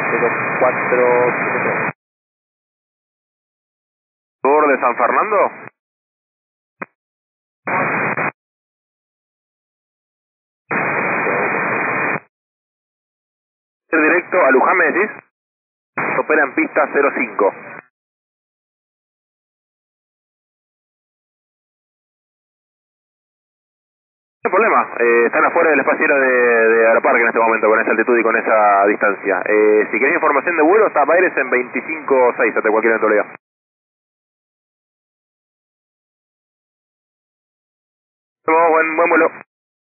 0473. ¿Sur de San Fernando? Directo a Luján, ¿me decís? Opera en pista 05. No hay problema, están afuera del espacio de Aeroparque en este momento, con esa altitud y con esa distancia. Si querés información de vuelo, está Baires en 25.6 ante cualquier eventualidad. Buen vuelo.